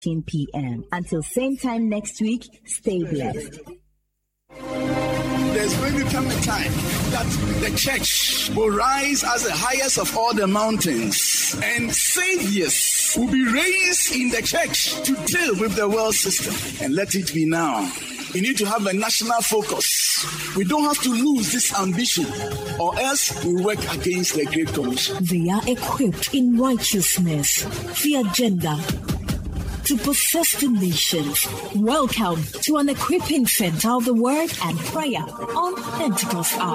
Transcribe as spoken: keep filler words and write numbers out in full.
ten p.m. Until same time next week, stay blessed. There's going to come a time that the church will rise as the highest of all the mountains, and saviors will be raised in the church to deal with the world system. And let it be now. We need to have a national focus. We don't have to lose this ambition, or else we work against the Great Commission. They are equipped in righteousness, the agenda to possess the nations. Welcome to an equipping center of the word and prayer on Pentecost Hour.